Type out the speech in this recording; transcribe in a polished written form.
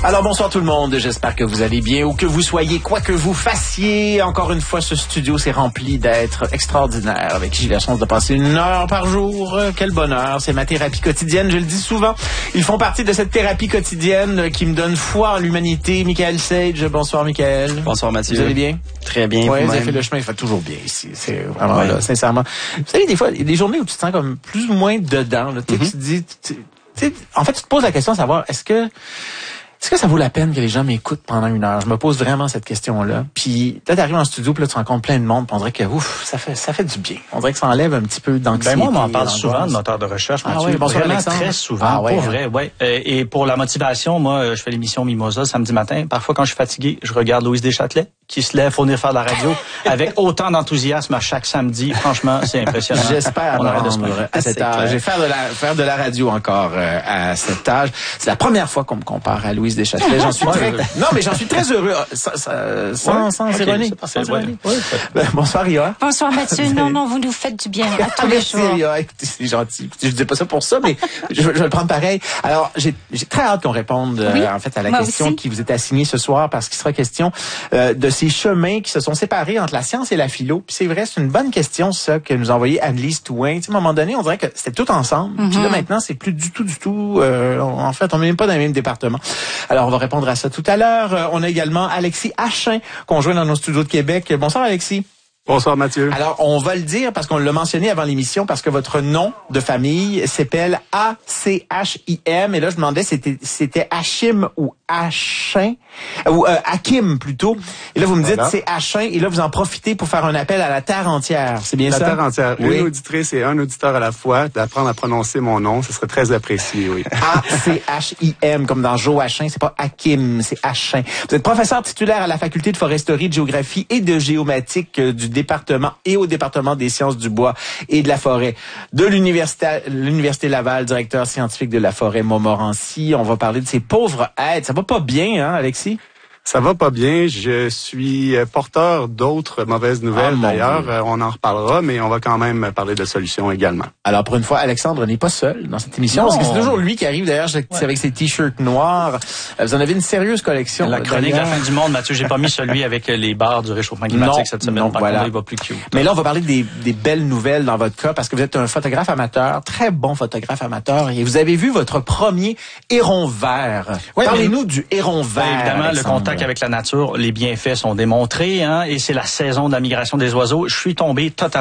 Alors bonsoir tout le monde, j'espère que vous allez bien ou que vous soyez quoi que vous fassiez. Encore une fois, ce studio s'est rempli d'êtres extraordinaires avec qui j'ai la chance de passer 1 heure par jour. Quel bonheur, c'est ma thérapie quotidienne, je le dis souvent. Ils font partie de cette thérapie quotidienne qui me donne foi en l'humanité. Michael Sage, bonsoir Michael. Bonsoir Mathieu. Vous allez bien? Très bien. Oui, vous avez fait le chemin, il fait toujours bien ici. C'est vraiment là, sincèrement. Vous savez, des fois, il y a des journées où tu te sens comme plus ou moins dedans. Là, tu te dis, en fait, tu te poses la question de savoir, est-ce que ça vaut la peine que les gens m'écoutent pendant 1 heure? Je me pose vraiment cette question-là. Puis là, t'arrives en studio, puis là, tu rencontres plein de monde, puis on dirait que ça fait du bien. On dirait que ça enlève un petit peu d'anxiété. Moi, on m'en parle souvent de moteur de recherche, Mathieu. Oui, bonsoir, vraiment Alexandre. très souvent, pour vrai, ouais. Et pour la motivation, moi, je fais l'émission Mimosa samedi matin. Parfois, quand je suis fatigué, je regarde Louise Deschâtelet, qui se lève pour venir faire de la radio avec autant d'enthousiasme à chaque samedi. Franchement, c'est impressionnant. J'espère on arrête de se à cet âge. Je vais faire de la radio encore à cet âge. C'est la première fois qu'on me compare à Louise Deschâtelet. J'en suis j'en suis très heureux. Sans ironie. Bonsoir, Ria. Bonsoir, Mathieu. Non, vous nous faites du bien à tous les jours. Merci, Ria. Écoutez, c'est gentil. Je dis pas ça pour ça, mais je vais le prendre pareil. Alors, j'ai très hâte qu'on réponde, en fait, à la question qui vous est assignée ce soir, parce qu'il sera question de ces chemins qui se sont séparés entre la science et la philo. Puis c'est vrai, c'est une bonne question, ça, que nous a envoyé Annelise Touin. Tu sais, à un moment donné, on dirait que c'était tout ensemble. Puis là, maintenant, c'est plus du tout. En fait, on n'est même pas dans le même département. Alors, on va répondre à ça tout à l'heure. On a également Alexis Achin, qu'on joint dans nos studios de Québec. Bonsoir, Alexis. Bonsoir Mathieu. Alors, on va le dire parce qu'on l'a mentionné avant l'émission, parce que votre nom de famille s'appelle A-C-H-I-M. Et là, je me demandais c'était Hachim ou Achin, ou Hakim plutôt. Et là, vous me dites c'est Achin, et là, vous en profitez pour faire un appel à la terre entière. C'est bien ça? La terre entière. Oui. Une auditrice et un auditeur à la fois, d'apprendre à prononcer mon nom, ce serait très apprécié, oui. A-C-H-I-M, comme dans Joachim, c'est pas Hakim, c'est Achin. Vous êtes professeur titulaire à la faculté de foresterie, de géographie et de géomatique du département et au département des sciences du bois et de la forêt de l'Université Laval, directeur scientifique de la forêt Montmorency. On va parler de ces pauvres êtres. Ça va pas bien, hein, Alexis? Ça va pas bien. Je suis porteur d'autres mauvaises nouvelles d'ailleurs. On en reparlera, mais on va quand même parler de solutions également. Alors, pour une fois, Alexandre n'est pas seul dans cette émission, parce que c'est toujours lui qui arrive, d'ailleurs, avec ses t-shirts noirs. Vous en avez une sérieuse collection. La chronique de la fin du monde, Mathieu, j'ai pas mis celui avec les barres du réchauffement climatique cette semaine. Par contre, il va plus cute. Mais là, on va parler des belles nouvelles dans votre cas, parce que vous êtes un photographe amateur, très bon photographe amateur, et vous avez vu votre premier héron vert. Parlez-nous du héron vert. Évidemment, Alexandre. le contact avec la nature, les bienfaits sont démontrés, hein, et c'est la saison de la migration des oiseaux. Je suis tombé totalement